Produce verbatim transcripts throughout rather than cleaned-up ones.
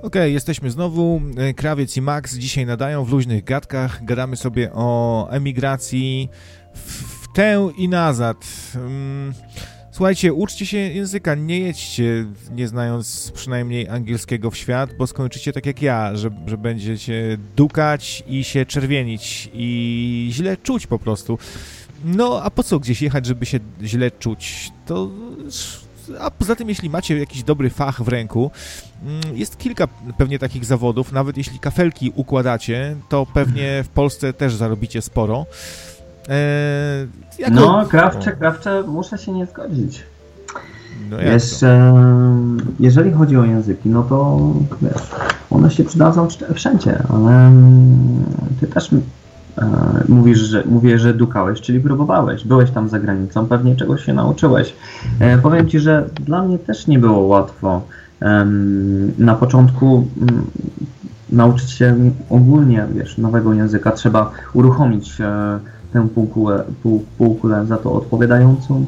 Okej, okay, jesteśmy znowu. Krawiec i Max dzisiaj nadają w luźnych gadkach. Gadamy sobie o emigracji w tę i nazad. Słuchajcie, uczcie się języka, nie jedźcie nie znając przynajmniej angielskiego w świat, bo skończycie tak jak ja, że, że będziecie dukać i się czerwienić i źle czuć po prostu. No, a po co gdzieś jechać, żeby się źle czuć? To... A poza tym, jeśli macie jakiś dobry fach w ręku, jest kilka pewnie takich zawodów, nawet jeśli kafelki układacie, to pewnie w Polsce też zarobicie sporo. Eee, jako... No, krawcze, krawcze, muszę się nie zgodzić. No wiesz, e, jeżeli chodzi o języki, no to wiesz, one się przydadzą wszędzie, ale ty też e, mówisz, że, mówię, że dukałeś, czyli próbowałeś, byłeś tam za granicą, pewnie czegoś się nauczyłeś. E, powiem ci, że dla mnie też nie było łatwo. E, na początku m, nauczyć się ogólnie, wiesz, nowego języka, trzeba uruchomić e, tę półkulę, pół, półkulę za to odpowiadającą.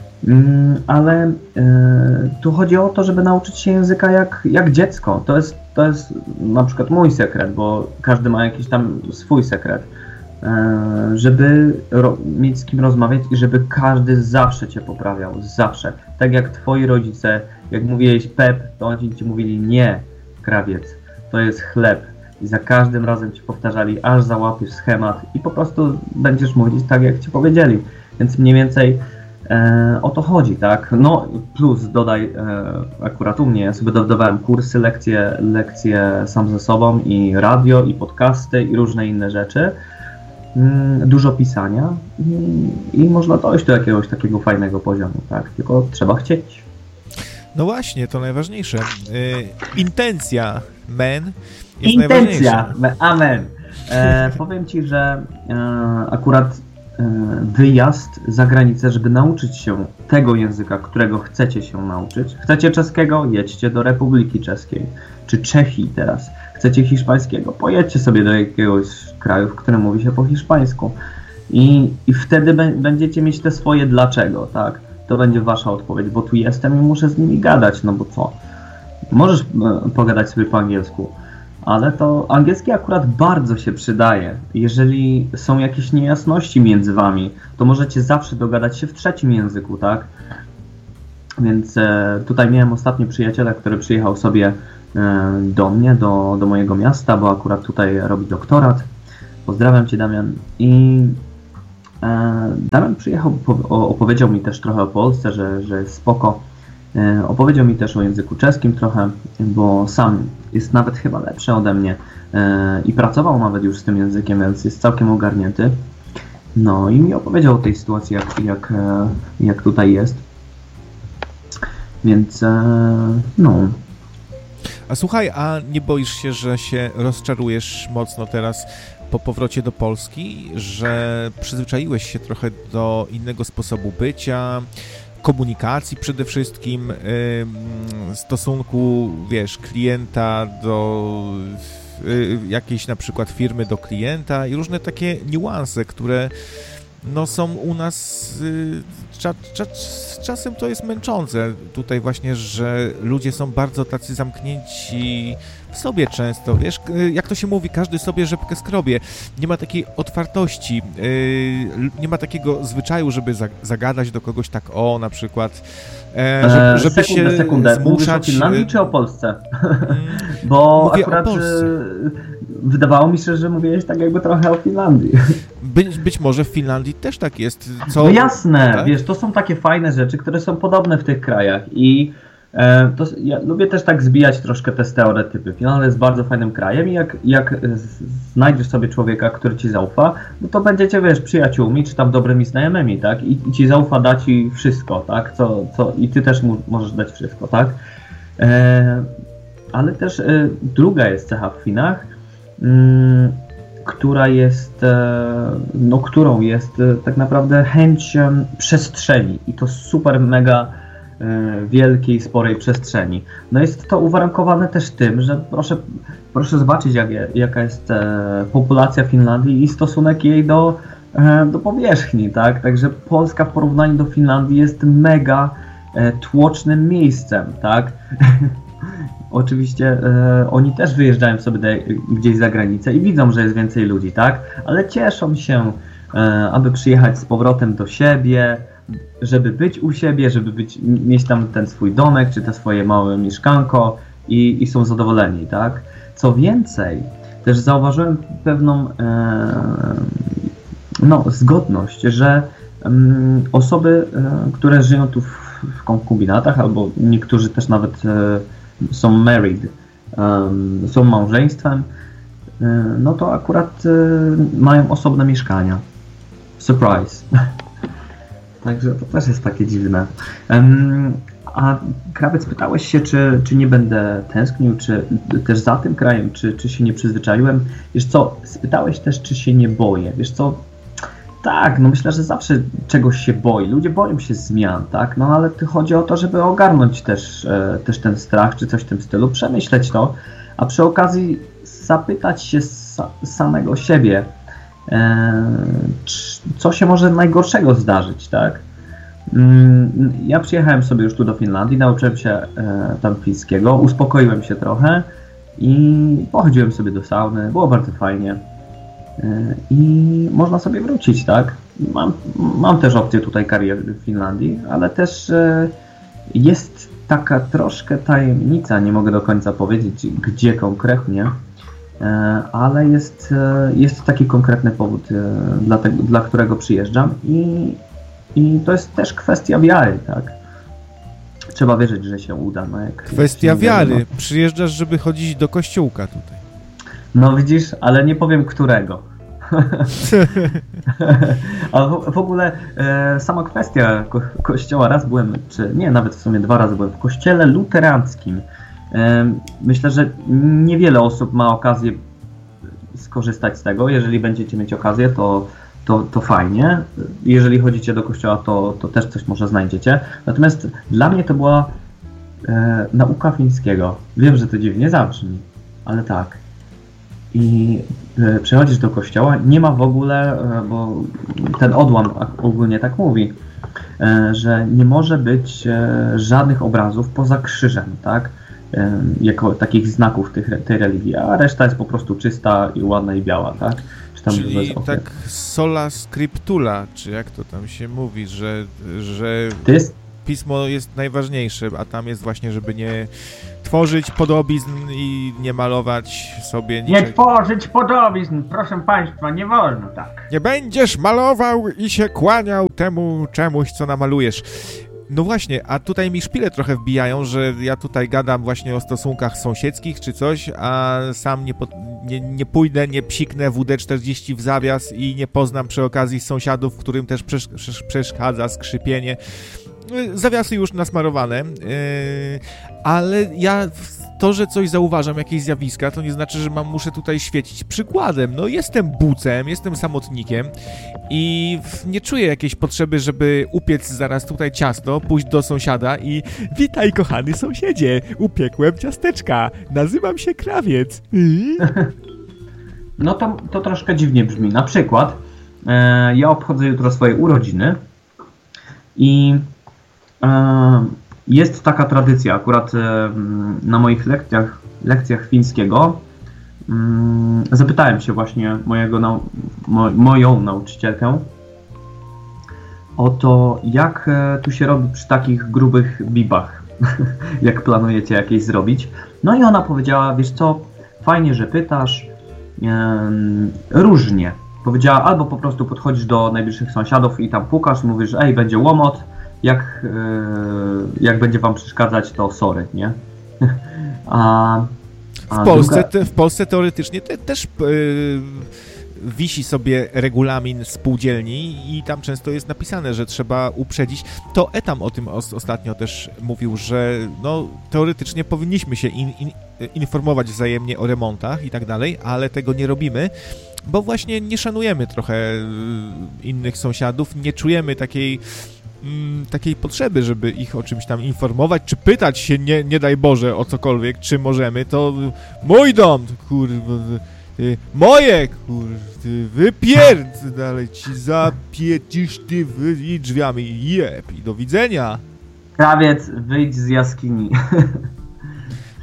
Ale y, tu chodzi o to, żeby nauczyć się języka jak, jak dziecko. To jest, to jest na przykład mój sekret, bo każdy ma jakiś tam swój sekret. Y, żeby ro, mieć z kim rozmawiać i żeby każdy zawsze cię poprawiał. Zawsze. Tak jak twoi rodzice, jak mówiłeś Pep, to oni ci mówili nie, krawiec, to jest chleb. I za każdym razem ci powtarzali, aż załapiesz schemat i po prostu będziesz mówić tak, jak ci powiedzieli. Więc mniej więcej e, o to chodzi, tak? No plus dodaj, e, akurat u mnie, ja sobie dodawałem kursy, lekcje, lekcje sam ze sobą i radio, i podcasty, i różne inne rzeczy. Mm, dużo pisania i, i można dojść do jakiegoś takiego fajnego poziomu, tak? Tylko trzeba chcieć. No właśnie, to najważniejsze. Yy, intencja, man. Jest Intencja, amen. E, powiem ci, że e, akurat e, wyjazd za granicę, żeby nauczyć się tego języka, którego chcecie się nauczyć. Chcecie czeskiego? Jedźcie do Republiki Czeskiej, czy Czechii teraz. Chcecie hiszpańskiego? Pojedźcie sobie do jakiegoś kraju, w którym mówi się po hiszpańsku. I, i wtedy b- będziecie mieć te swoje dlaczego, tak? To będzie wasza odpowiedź, bo tu jestem i muszę z nimi gadać, no bo co? Możesz e, pogadać sobie po angielsku, ale to angielski akurat bardzo się przydaje. Jeżeli są jakieś niejasności między wami, to możecie zawsze dogadać się w trzecim języku, tak? Więc e, tutaj miałem ostatnio przyjaciela, który przyjechał sobie e, do mnie, do, do mojego miasta, bo akurat tutaj robi doktorat. Pozdrawiam cię, Damian. I e, Damian przyjechał, po, opowiedział mi też trochę o Polsce, że, że jest spoko. E, opowiedział mi też o języku czeskim trochę, bo sam jest nawet chyba lepszy ode mnie e, i pracował nawet już z tym językiem, więc jest całkiem ogarnięty. No i mi opowiedział o tej sytuacji, jak, jak, e, jak tutaj jest. Więc e, no. A słuchaj, a nie boisz się, że się rozczarujesz mocno teraz po powrocie do Polski, że przyzwyczaiłeś się trochę do innego sposobu bycia, komunikacji przede wszystkim, yy, stosunku, wiesz, klienta do yy, jakiejś na przykład firmy do klienta i różne takie niuanse, które no są u nas, yy, cza, cza, czasem to jest męczące tutaj właśnie, że ludzie są bardzo tacy zamknięci w sobie często, wiesz, jak to się mówi, każdy sobie rzepkę skrobie, nie ma takiej otwartości, yy, nie ma takiego zwyczaju, żeby zagadać do kogoś tak o, na przykład, e, żeby, żeby sekundę, się sekundę. zmuszać. Mówisz o Finlandii czy o Polsce? Bo Mówię akurat o Polsce. Wydawało mi się, że mówiłeś tak jakby trochę o Finlandii. Być, być może w Finlandii też tak jest. Co, no jasne, tak? Wiesz, to są takie fajne rzeczy, które są podobne w tych krajach i e, to, ja lubię też tak zbijać troszkę te stereotypy. Finlandia jest bardzo fajnym krajem i jak, jak znajdziesz sobie człowieka, który ci zaufa, no to będziecie, wiesz, przyjaciółmi czy tam dobrymi znajomymi, tak? I, i ci zaufa, da ci wszystko, tak? Co, co, i ty też mu możesz dać wszystko, tak? E, ale też e, druga jest cecha w Finach, mm, która jest, no którą jest tak naprawdę chęć przestrzeni i to super mega wielkiej, sporej przestrzeni. No jest to uwarunkowane też tym, że proszę, proszę zobaczyć jak, jaka jest populacja Finlandii i stosunek jej do, do powierzchni, tak? Także Polska w porównaniu do Finlandii jest mega tłocznym miejscem, tak? oczywiście e, oni też wyjeżdżają sobie de, gdzieś za granicę i widzą, że jest więcej ludzi, tak? Ale cieszą się, e, aby przyjechać z powrotem do siebie, żeby być u siebie, żeby być, mieć tam ten swój domek, czy te swoje małe mieszkanko i, i są zadowoleni, tak? Co więcej, też zauważyłem pewną e, no, zgodność, że um, osoby, e, które żyją tu w, w konkubinatach, albo niektórzy też nawet e, są married, um, są małżeństwem, e, no to akurat e, mają osobne mieszkania. Surprise. Także to też jest takie dziwne. Um, a Krawiec, pytałeś się, czy, czy nie będę tęsknił, czy też za tym krajem, czy, czy się nie przyzwyczaiłem. Wiesz co, spytałeś też, czy się nie boję. Wiesz co, tak, no myślę, że zawsze czegoś się boi. Ludzie boją się zmian, tak? No ale chodzi o to, żeby ogarnąć też, e, też ten strach, czy coś w tym stylu, przemyśleć to, a przy okazji zapytać się sa, samego siebie, e, co się może najgorszego zdarzyć, tak? Ja przyjechałem sobie już tu do Finlandii, nauczyłem się e, tam fińskiego, uspokoiłem się trochę i pochodziłem sobie do sauny, było bardzo fajnie e, i można sobie wrócić, tak? Mam, mam też opcję tutaj kariery w Finlandii, ale też e, jest taka troszkę tajemnica, nie mogę do końca powiedzieć gdzie konkretnie, e, ale jest, e, jest taki konkretny powód, e, dla, tego, dla którego przyjeżdżam i I to jest też kwestia wiary, tak? Trzeba wierzyć, że się uda. No jak kwestia wiary. Wiadomo. Przyjeżdżasz, żeby chodzić do kościółka tutaj. No widzisz, ale nie powiem którego. A w, w ogóle e, sama kwestia ko kościoła, raz byłem, czy nie, nawet w sumie dwa razy byłem w kościele luteranckim. E, myślę, że niewiele osób ma okazję skorzystać z tego. Jeżeli będziecie mieć okazję, to To, to fajnie. Jeżeli chodzicie do kościoła, to, to też coś może znajdziecie. Natomiast dla mnie to była e, nauka fińskiego. Wiem, że to dziwnie zabrzmi, ale tak. I e, przychodzisz do kościoła, nie ma w ogóle, e, bo ten odłam ogólnie tak mówi, e, że nie może być e, żadnych obrazów poza krzyżem, tak? E, jako takich znaków tych, tej religii, a reszta jest po prostu czysta i ładna i biała, tak? Czyli tak sola scriptura, czy jak to tam się mówi, że, że jest... pismo jest najważniejsze, a tam jest właśnie, żeby nie tworzyć podobizn i nie malować sobie niczego. Nie tworzyć podobizn, proszę państwa, nie wolno tak. Nie będziesz malował i się kłaniał temu czemuś, co namalujesz. No właśnie, a tutaj mi szpile trochę wbijają, że ja tutaj gadam właśnie o stosunkach sąsiedzkich czy coś, a sam nie, po, nie, nie pójdę, nie psiknę W D czterdzieści w zawias i nie poznam przy okazji sąsiadów, którym też przesz, przesz, przeszkadza skrzypienie. Zawiasy już nasmarowane, yy, ale ja to, że coś zauważam, jakieś zjawiska, to nie znaczy, że mam, muszę tutaj świecić przykładem. No jestem bucem, jestem samotnikiem i nie czuję jakiejś potrzeby, żeby upiec zaraz tutaj ciasto, pójść do sąsiada i witaj kochany sąsiedzie, upiekłem ciasteczka, nazywam się Krawiec. No to, to troszkę dziwnie brzmi. Na przykład e, ja obchodzę jutro swoje urodziny i jest taka tradycja, akurat na moich lekcjach, lekcjach fińskiego zapytałem się właśnie mojego, nau mo moją nauczycielkę o to, jak tu się robi przy takich grubych bibach, jak planujecie jakieś zrobić. No i ona powiedziała, wiesz co, fajnie, że pytasz, różnie. Powiedziała, albo po prostu podchodzisz do najbliższych sąsiadów i tam pukasz i mówisz, ej, będzie łomot, Jak, jak będzie wam przeszkadzać, to sorry, nie? A, a w, Polsce, druga... te, w Polsce teoretycznie te, też yy, wisi sobie regulamin spółdzielni i tam często jest napisane, że trzeba uprzedzić. To Etam o tym os, ostatnio też mówił, że no, teoretycznie powinniśmy się in, in, informować wzajemnie o remontach i tak dalej, ale tego nie robimy, bo właśnie nie szanujemy trochę innych sąsiadów, nie czujemy takiej takiej potrzeby, żeby ich o czymś tam informować, czy pytać się, nie, nie daj Boże, o cokolwiek, czy możemy, to mój dom, kurwa, ty, moje, kurwa, ty, wypierd, dalej ci zapiecisz ty wy, drzwiami, jeb, i do widzenia. Krawiec, wyjdź z jaskini.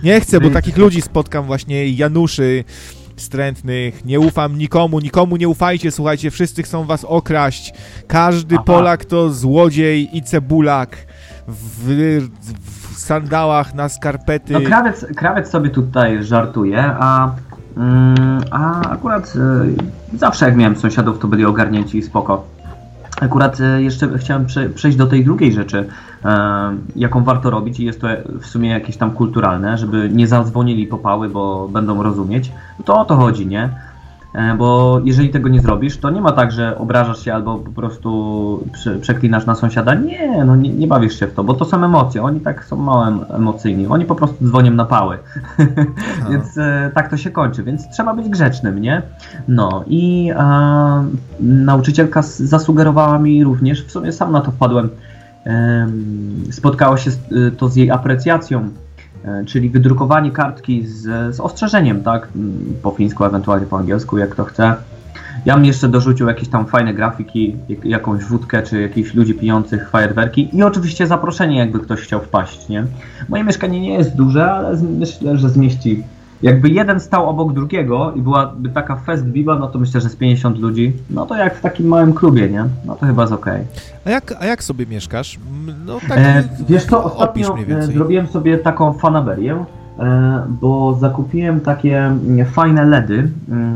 Nie chcę, bo takich ludzi spotkam właśnie, Januszy wstrętnych, nie ufam nikomu, nikomu nie ufajcie, słuchajcie, wszyscy chcą was okraść, każdy Aha. Polak to złodziej i cebulak w, w sandałach na skarpety. No krawiec, krawiec sobie tutaj żartuje, a, mm, a akurat y, zawsze jak miałem sąsiadów, to byli ogarnięci i spoko. Akurat y, jeszcze chciałem prze, przejść do tej drugiej rzeczy, y, jaką warto robić i jest to w sumie jakieś tam kulturalne, żeby nie zadzwonili popały, bo będą rozumieć. To o to chodzi, nie? Bo jeżeli tego nie zrobisz, to nie ma tak, że obrażasz się albo po prostu prze, przeklinasz na sąsiada. Nie, no nie, nie bawisz się w to, bo to są emocje. Oni tak są mało emocyjni. Oni po prostu dzwonią na pały. Więc e, tak to się kończy. Więc trzeba być grzecznym, nie? No i e, nauczycielka zasugerowała mi również, w sumie sam na to wpadłem, e, spotkało się z, to z jej aprecjacją, czyli wydrukowanie kartki z, z ostrzeżeniem, tak, po fińsku, ewentualnie po angielsku, jak kto chce. Ja bym jeszcze dorzucił jakieś tam fajne grafiki, jak, jakąś wódkę, czy jakichś ludzi pijących fajerwerki i oczywiście zaproszenie, jakby ktoś chciał wpaść, nie? Moje mieszkanie nie jest duże, ale myślę, że zmieści. Jakby jeden stał obok drugiego i byłaby taka fest biba, no to myślę, że z pięćdziesiąt ludzi, no to jak w takim małym klubie, nie? No to chyba jest okej. Okay. A jak, a jak sobie mieszkasz? No tak, e, wiesz co, ostatnio mniej więcej. zrobiłem sobie taką fanaberię, e, bo zakupiłem takie fajne ledy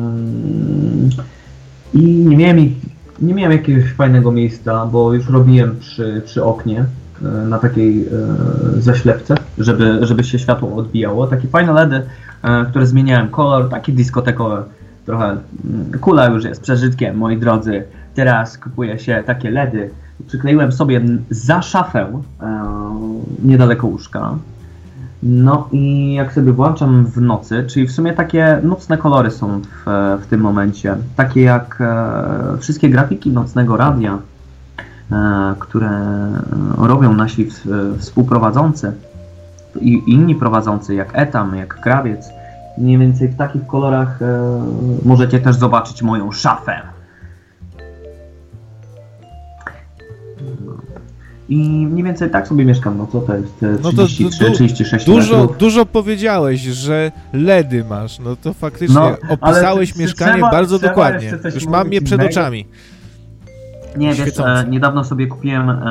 mm, i nie miałem, ich, nie miałem jakiegoś fajnego miejsca, bo już robiłem przy, przy oknie e, na takiej e, zaślepce, żeby, żeby się światło odbijało. Takie fajne ledy, które zmieniałem kolor, takie dyskotekowe, trochę kula już jest przeżytkiem, moi drodzy. Teraz kupuje się takie ledy. Przykleiłem sobie za szafę e, niedaleko łóżka. No i jak sobie włączam w nocy, czyli w sumie takie nocne kolory są w, w tym momencie, takie jak e, wszystkie grafiki nocnego radia, e, które robią nasi w, współprowadzący i inni prowadzący, jak Etam, jak Krawiec. Mniej więcej w takich kolorach e, możecie też zobaczyć moją szafę. No. I mniej więcej tak sobie mieszkam, no co to jest? trzydzieści trzy, trzydzieści sześć dużo, metrów. dużo powiedziałeś, że ledy masz, no to faktycznie No, opisałeś ale mieszkanie trzeba, bardzo trzeba dokładnie. Już mam je przed innego. oczami. Nie, wiesz, e, niedawno sobie kupiłem e,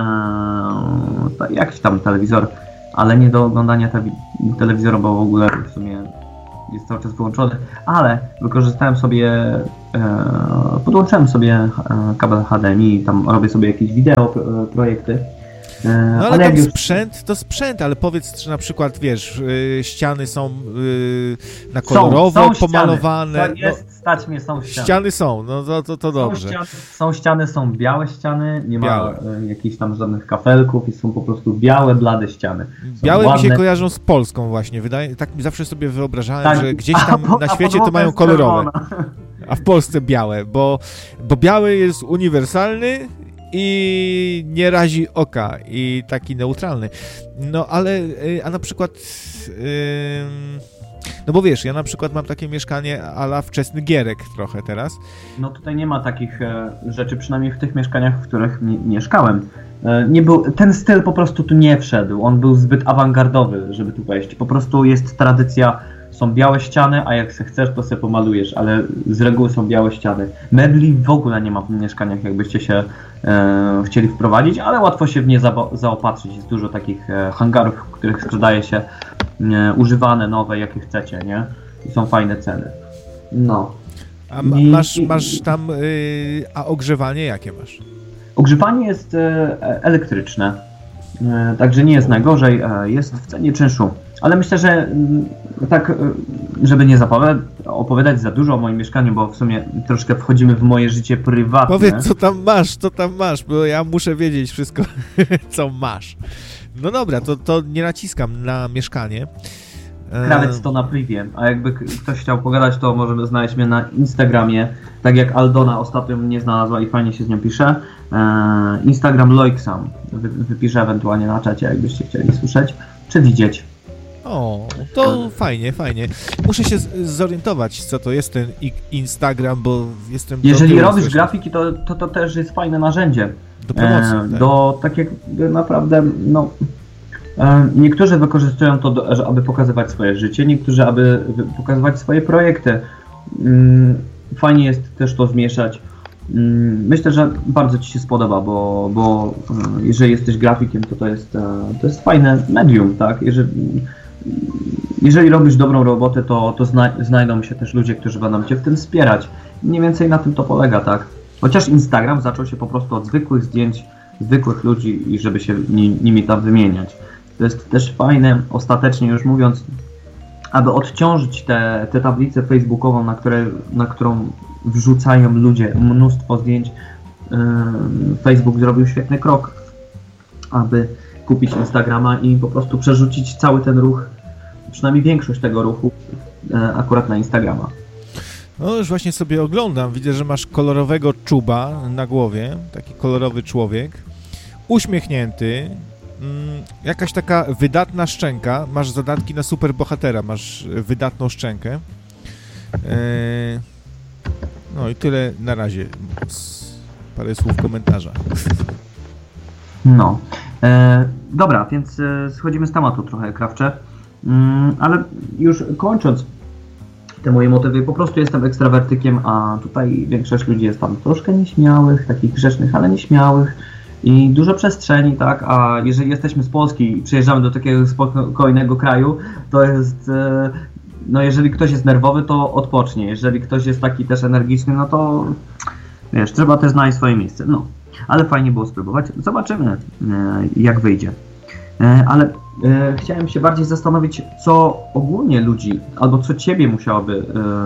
jakiś tam telewizor, ale nie do oglądania te, telewizora, bo w ogóle w sumie jest cały czas wyłączony, ale wykorzystałem sobie, e, podłączyłem sobie e, kabel H D M I i tam robię sobie jakieś wideo e, projekty. E, no ale, ale tam już... sprzęt to sprzęt, ale powiedz, czy na przykład, wiesz, yy, ściany są yy, na kolorowo są, są pomalowane. Ściany. To jest, no, stać mnie, są ściany. Ściany są, no to, to, to dobrze. Są ściany, są ściany, są białe ściany, nie białe. ma y, jakichś tam żadnych kafelków i są po prostu białe, blade ściany. Są białe ładne. Mi się kojarzą z Polską właśnie, wydaje, tak zawsze sobie wyobrażałem, tak, że gdzieś tam po, na świecie to mają kolorowe, a w Polsce białe, bo, bo biały jest uniwersalny i nie razi oka i taki neutralny. No ale, a na przykład, yy, no bo wiesz, ja na przykład mam takie mieszkanie a la wczesny Gierek trochę teraz. No tutaj nie ma takich e, rzeczy, przynajmniej w tych mieszkaniach, w których mi, mieszkałem. E, nie był, ten styl po prostu tu nie wszedł, on był zbyt awangardowy, żeby tu wejść. Po prostu jest tradycja, są białe ściany, a jak se chcesz, to sobie pomalujesz, ale z reguły są białe ściany. Mebli w ogóle nie ma w mieszkaniach, jakbyście się e, chcieli wprowadzić, ale łatwo się w nie za- zaopatrzyć. Jest dużo takich e, hangarów, w których sprzedaje się e, używane, nowe, jakie chcecie, nie? I są fajne ceny. No. A ma, masz, masz tam, yy, a ogrzewanie jakie masz? Ogrzewanie jest e, elektryczne, e, także nie jest najgorzej, e, jest w cenie czynszu. Ale myślę, że m, tak, e, żeby nie zapowiadać, opowiadać za dużo o moim mieszkaniu, bo w sumie troszkę wchodzimy w moje życie prywatne. Powiedz, co tam masz, co tam masz, bo ja muszę wiedzieć wszystko, co masz. No dobra, to, to nie naciskam na mieszkanie. Krawiec to na privie, a jakby ktoś chciał pogadać, to możemy znaleźć mnie na Instagramie, tak jak Aldona ostatnio mnie znalazła i fajnie się z nią pisze. Eee, Instagram Loiksam, Wy, wypiszę ewentualnie na czacie, jakbyście chcieli słyszeć, czy widzieć. O, to fajnie, fajnie. Muszę się z- zorientować, co to jest ten i- Instagram, bo jestem... Jeżeli robisz coś... grafiki, to, to to też jest fajne narzędzie. Do promocji, eee, tak. Do tak jak naprawdę, no... Niektórzy wykorzystują to, do, aby pokazywać swoje życie, niektórzy, aby pokazywać swoje projekty. Fajnie jest też to zmieszać. Myślę, że bardzo Ci się spodoba, bo, bo jeżeli jesteś grafikiem, to to jest, to jest fajne medium, tak? Jeżeli, jeżeli robisz dobrą robotę, to, to zna, znajdą się też ludzie, którzy będą Cię w tym wspierać. Mniej więcej na tym to polega, tak? Chociaż Instagram zaczął się po prostu od zwykłych zdjęć, zwykłych ludzi i żeby się nimi tam wymieniać. To jest też fajne, ostatecznie już mówiąc, aby odciążyć tę te, te tablicę facebookową, na, które, na którą wrzucają ludzie mnóstwo zdjęć. Yy, Facebook zrobił świetny krok, aby kupić Instagrama i po prostu przerzucić cały ten ruch, przynajmniej większość tego ruchu yy, akurat na Instagrama. No już właśnie sobie oglądam, widzę, że masz kolorowego czuba na głowie, taki kolorowy człowiek, uśmiechnięty, mm, jakaś taka wydatna szczęka, masz zadatki na superbohatera, masz wydatną szczękę. Eee, no i tyle na razie, parę słów komentarza. No, e, dobra, więc e, schodzimy z tematu trochę, Krawcze, mm, ale już kończąc te moje motywy, po prostu jestem ekstrawertykiem, a tutaj większość ludzi jest tam troszkę nieśmiałych, takich grzecznych, ale nieśmiałych i dużo przestrzeni, tak, a jeżeli jesteśmy z Polski i przyjeżdżamy do takiego spokojnego kraju, to jest, no jeżeli ktoś jest nerwowy, to odpocznie, jeżeli ktoś jest taki też energiczny, no to wiesz, trzeba też znaleźć swoje miejsce, no, ale fajnie było spróbować, zobaczymy jak wyjdzie. Ale e, chciałem się bardziej zastanowić, co ogólnie ludzi, albo co Ciebie musiałoby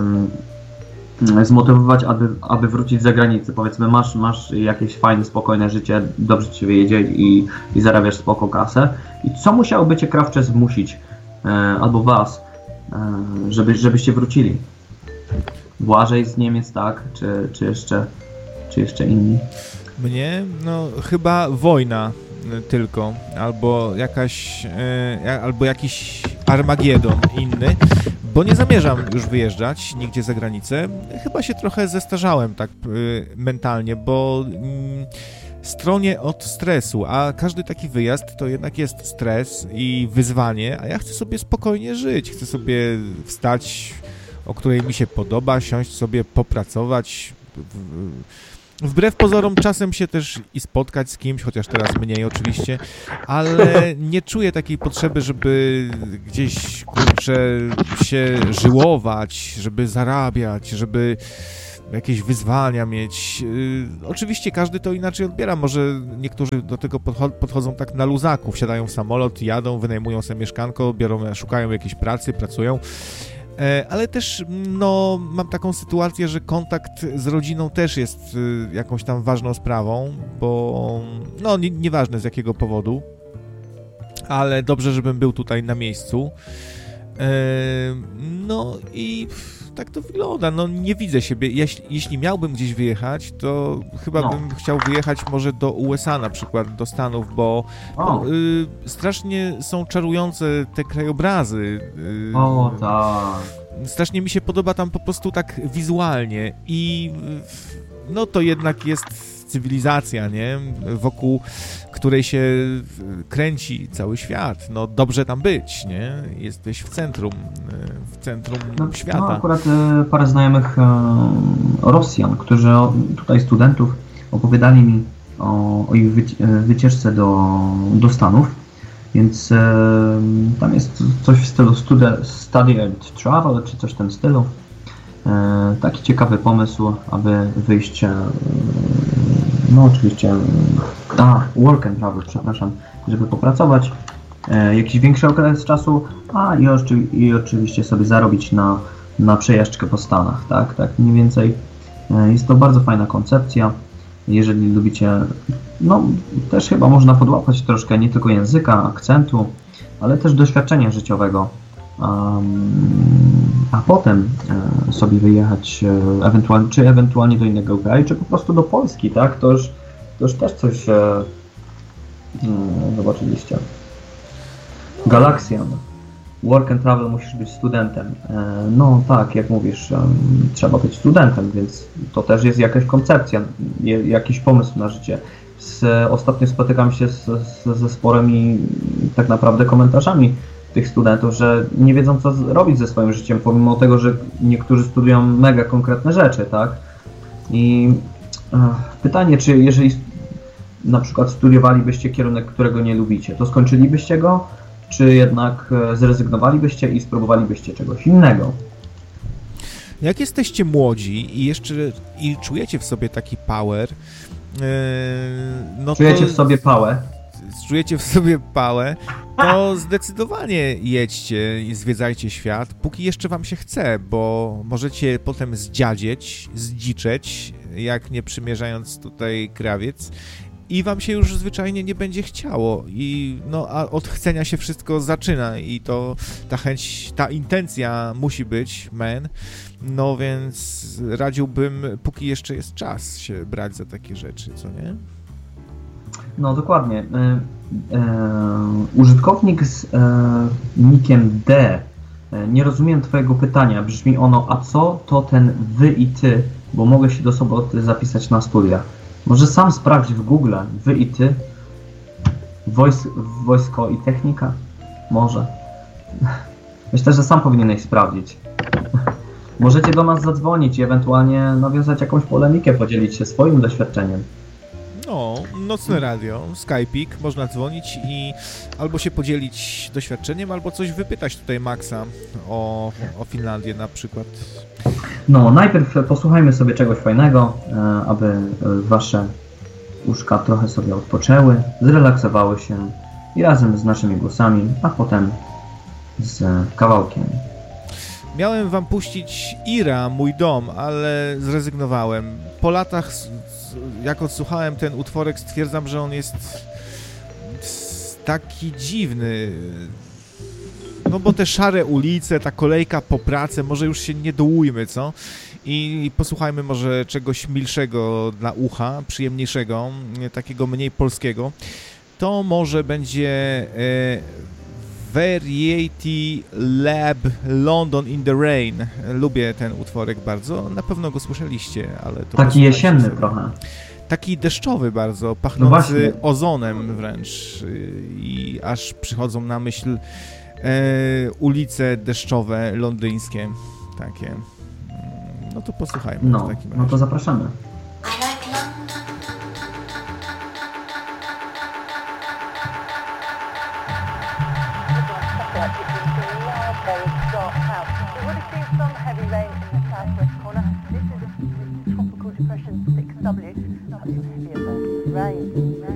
e, zmotywować, aby, aby wrócić z zagranicy. Powiedzmy, masz, masz jakieś fajne, spokojne życie, dobrze Ci się wyjedzie i, i zarabiasz spoko kasę. I co musiałoby Cię, Krawcze, zmusić, e, albo Was, e, żeby, żebyście wrócili? Błażej z Niemiec, tak? Czy, czy, jeszcze, czy jeszcze inni? Mnie? No chyba wojna tylko, albo jakaś, e, albo jakiś Armagedon inny, bo nie zamierzam już wyjeżdżać nigdzie za granicę. Chyba się trochę zestarzałem tak e, mentalnie, bo mm, stronię od stresu, a każdy taki wyjazd to jednak jest stres i wyzwanie, a ja chcę sobie spokojnie żyć, chcę sobie wstać, o której mi się podoba, siąść sobie, popracować, w, wbrew pozorom czasem się też i spotkać z kimś, chociaż teraz mniej oczywiście, ale nie czuję takiej potrzeby, żeby gdzieś, kurczę, się żyłować, żeby zarabiać, żeby jakieś wyzwania mieć. Yy, oczywiście każdy to inaczej odbiera, może niektórzy do tego podcho- podchodzą tak na luzaku, wsiadają w samolot, jadą, wynajmują sobie mieszkanko, biorą, szukają jakiejś pracy, pracują. Ale też no, mam taką sytuację, że kontakt z rodziną też jest jakąś tam ważną sprawą, bo no nie, nieważne z jakiego powodu, ale dobrze, żebym był tutaj na miejscu. No i tak to wygląda, no nie widzę siebie, jeśli, jeśli miałbym gdzieś wyjechać, to chyba no. bym chciał wyjechać może do U S A na przykład, do Stanów, bo no, y, strasznie są czarujące te krajobrazy. Y, o tak. Strasznie mi się podoba tam po prostu tak wizualnie i no to jednak jest cywilizacja, nie? Wokół której się kręci cały świat. No dobrze tam być, nie? Jesteś w centrum, w centrum no, świata. No akurat e, parę znajomych e, Rosjan, którzy tutaj studentów opowiadali mi o, o ich wycieczce do, do Stanów, więc e, tam jest coś w stylu study, study and travel, czy coś w tym stylu. E, taki ciekawy pomysł, aby wyjść, e, no oczywiście, a, work and travel, przepraszam, żeby popracować e, jakiś większy okres czasu, a i, oczy, i oczywiście sobie zarobić na, na przejażdżkę po Stanach, tak, tak mniej więcej. E, jest to bardzo fajna koncepcja, jeżeli lubicie, no też chyba można podłapać troszkę nie tylko języka, akcentu, ale też doświadczenia życiowego. Um, a potem e, sobie wyjechać e, ewentualnie, czy ewentualnie do innego kraju, czy po prostu do Polski, tak? To już, to już też coś e, no, zobaczyliście. Galaxian. Work and travel, musisz być studentem. E, no tak, jak mówisz, e, trzeba być studentem, więc to też jest jakaś koncepcja, je, jakiś pomysł na życie. z, ostatnio spotykam się z, z, ze sporem i tak naprawdę komentarzami tych studentów, że nie wiedzą, co robić ze swoim życiem, pomimo tego, że niektórzy studiują mega konkretne rzeczy, tak? I e, pytanie, czy jeżeli na przykład studiowalibyście kierunek, którego nie lubicie, to skończylibyście go, czy jednak zrezygnowalibyście i spróbowalibyście czegoś innego? Jak jesteście młodzi i jeszcze i czujecie w sobie taki power, yy, no czujecie to, w sobie pałę? Czujecie w sobie pałę, to zdecydowanie jedźcie i zwiedzajcie świat, póki jeszcze wam się chce, bo możecie potem zdziadzieć, zdziczeć, jak nie przymierzając tutaj krawiec, i wam się już zwyczajnie nie będzie chciało. I no, a od chcenia się wszystko zaczyna i to ta chęć, ta intencja musi być, man. No więc radziłbym, póki jeszcze jest czas, się brać za takie rzeczy, co nie? No dokładnie. E, e, użytkownik z e, nickiem D. E, nie rozumiem twojego pytania. Brzmi ono, a co to ten wy i ty? Bo mogę się do soboty zapisać na studia. Może sam sprawdź w Google, wy i ty, Wojs, wojsko i technika? Może. Myślę, że sam powinieneś sprawdzić. Możecie do nas zadzwonić i ewentualnie nawiązać jakąś polemikę, podzielić się swoim doświadczeniem. No, nocne radio, Skype'ik, można dzwonić i albo się podzielić doświadczeniem, albo coś wypytać tutaj Maxa o, o Finlandię na przykład. No, najpierw posłuchajmy sobie czegoś fajnego, aby wasze uszka trochę sobie odpoczęły, zrelaksowały się i razem z naszymi głosami, a potem z kawałkiem. Miałem wam puścić Ira, Mój dom, ale zrezygnowałem. Po latach, jak odsłuchałem ten utworek, stwierdzam, że on jest taki dziwny. No bo te szare ulice, ta kolejka po pracę, może już się nie dołujmy, co? I posłuchajmy może czegoś milszego dla ucha, przyjemniejszego, takiego mniej polskiego. To może będzie e, Variety Lab London in the Rain. Lubię ten utworek bardzo, na pewno go słyszeliście, ale to... Taki jesienny sobie. Trochę. Taki deszczowy bardzo, pachnący no ozonem wręcz i aż przychodzą na myśl E, ulice deszczowe, londyńskie, takie. No to posłuchajmy. No, w takim no to zapraszamy. Rain.